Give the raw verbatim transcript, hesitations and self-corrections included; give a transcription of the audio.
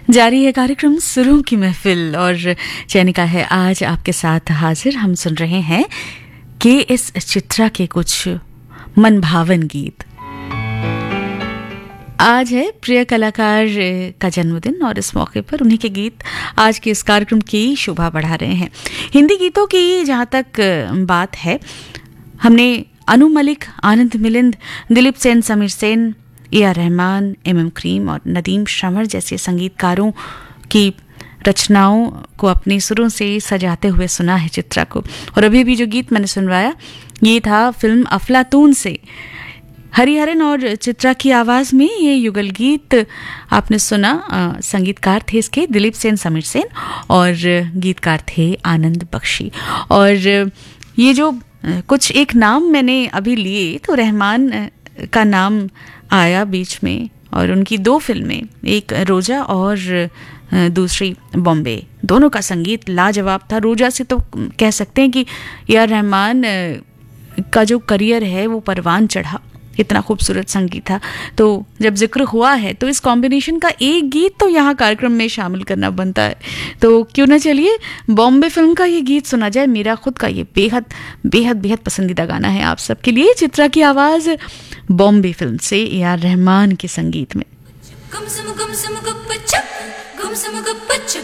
जारी है कार्यक्रम सुरों की महफिल और चैनिका है आज आपके साथ हाजिर। हम सुन रहे हैं के एस चित्रा के कुछ मनभावन गीत। आज है प्रिय कलाकार का जन्मदिन और इस मौके पर उन्हीं के गीत आज के इस कार्यक्रम की शोभा बढ़ा रहे हैं। हिंदी गीतों की जहाँ तक बात है, हमने Anu Malik, Anand Milind, Dilip Sen, Sameer Sen, A R Rahman, M M cream और नदीम श्रवण जैसे संगीतकारों की रचनाओं को अपने सुरों से सजाते हुए सुना है चित्रा को। और अभी भी जो गीत मैंने सुनवाया ये था फिल्म अफलातून से। हरिहरन और चित्रा की आवाज़ में ये युगल गीत आपने सुना। आ, संगीतकार थे इसके दिलीप सेन, समीर सेन और गीतकार थे आनंद बख्शी। और ये जो कुछ एक नाम मैंने अभी लिए तो रहमान का नाम आया बीच में और उनकी दो फिल्में, एक रोजा और दूसरी बॉम्बे, दोनों का संगीत लाजवाब था। रोजा से तो कह सकते हैं कि ए आर रहमान का जो करियर है वो परवान चढ़ा, इतना खूबसूरत संगीत था। तो जब जिक्र हुआ है तो इस कॉम्बिनेशन का एक गीत तो यहाँ कार्यक्रम में शामिल करना बनता है। तो क्यों ना चलिए बॉम्बे फिल्म का ये गीत सुना जाए। मेरा खुद का ये बेहद बेहद बेहद पसंदीदा गाना है आप सबके लिए। चित्रा की आवाज़ बॉम्बे फिल्म से ए आर रहमान के संगीत में।